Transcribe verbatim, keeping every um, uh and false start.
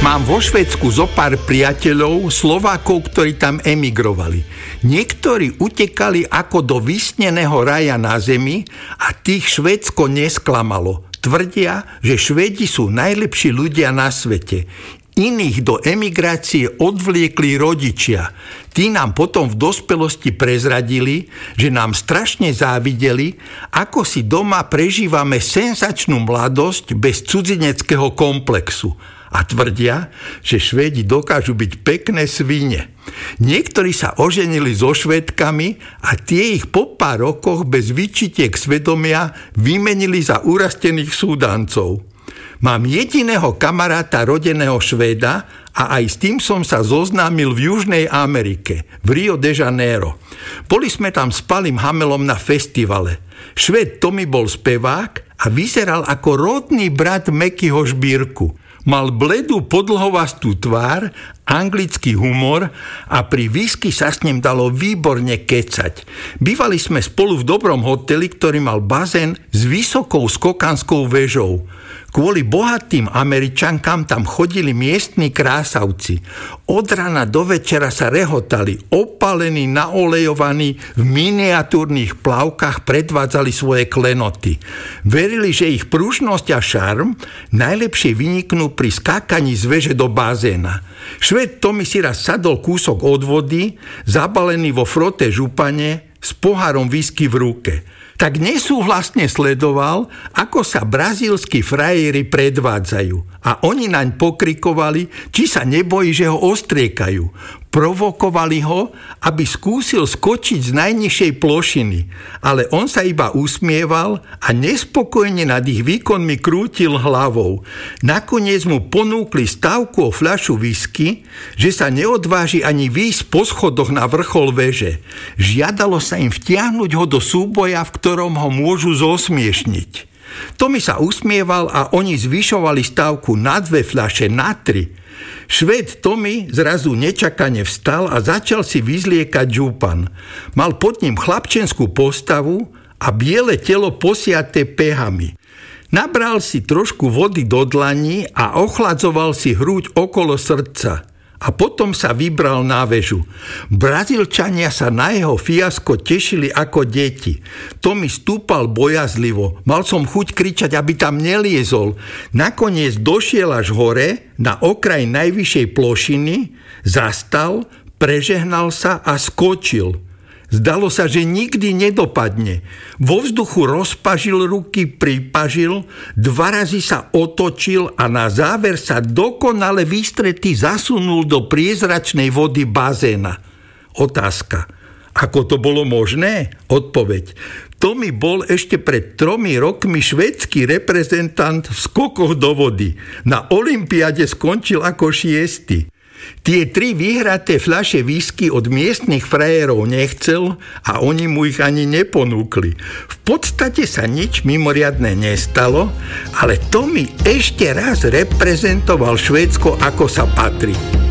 Mám vo Švédsku zo pár priateľov, Slovákov, ktorí tam emigrovali. Niektorí utekali ako do vysneného raja na zemi a tých Švédsko nesklamalo. Tvrdia, že Švédi sú najlepší ľudia na svete. Iných do emigrácie odvliekli rodičia. Tí nám potom v dospelosti prezradili, že nám strašne závideli, ako si doma prežívame senzačnú mladosť bez cudzineckého komplexu. A tvrdia, že Švédi dokážu byť pekné svine. Niektorí sa oženili so Švédkami a tie ich po pár rokoch bez výčitiek svedomia vymenili za urastených Súdancov. Mám jediného kamaráta rodeného Švéda a aj s tým som sa zoznámil v Južnej Amerike, v Rio de Janeiro. Boli sme tam s Palim Hamelom na festivale. Švéd Tommy bol spevák a vyzeral ako rodný brat Mekyho Šbírku. Mal bledú podlhovastú tvár, anglický humor a pri whisky sa s ním dalo výborne kecať. Bývali sme spolu v dobrom hoteli, ktorý mal bazén s vysokou skokanskou väžou. Kvôli bohatým Američankám tam chodili miestni krásavci. Od rana do večera sa rehotali, opálení, naolejovaní, v miniatúrnych plavkách predvádzali svoje klenoty. Verili, že ich pružnosť a šarm najlepšie vyniknú pri skákaní z veže do bazéna. Švéd Tommy si raz sadol kúsok od vody, zabalený vo froté župane, s pohárom whisky v ruke. Tak nesúhlasne sledoval, ako sa brazílski frajeri predvádzajú. A oni naň pokrikovali, či sa nebojí, že ho ostriekajú. Provokovali ho, aby skúsil skočiť z najnižšej plošiny. Ale on sa iba usmieval a nespokojne nad ich výkonmi krútil hlavou. Nakoniec mu ponúkli stavku o fľašu whisky, že sa neodváži ani výjsť po schodoch na vrchol veže. Žiadalo sa im vtiahnuť ho do súboja, v ktorom ho môžu zosmiešniť. Tommy sa usmieval a oni zvyšovali stavku na dve fľaše, na tri. Švéd Tommy zrazu nečakane vstal a začal si vyzliekať župan. Mal pod ním chlapčenskú postavu a biele telo posiaté pehami. Nabral si trošku vody do dlani a ochladzoval si hruď okolo srdca. A potom sa vybral na väžu. Brazílčania sa na jeho fiasko tešili ako deti. Tommy stúpal bojazlivo. Mal som chuť kričať, aby tam neliezol. Nakoniec došiel až hore, na okraj najvyššej plošiny, zastal, prežehnal sa a skočil. Zdalo sa, že nikdy nedopadne. Vo vzduchu rozpažil ruky, pripažil, dva razy sa otočil a na záver sa dokonale vystretý zasunul do priezračnej vody bazéna. Otázka. Ako to bolo možné? Odpoveď. Tommy bol ešte pred tromi rokmi švédsky reprezentant v skokoch do vody. Na olympiáde skončil ako šiesty. Tie tri vyhraté fľaše whisky od miestnych frajerov nechcel a oni mu ich ani neponúkli. V podstate sa nič mimoriadne nestalo, ale Tommy ešte raz reprezentoval Švédsko ako sa patrí.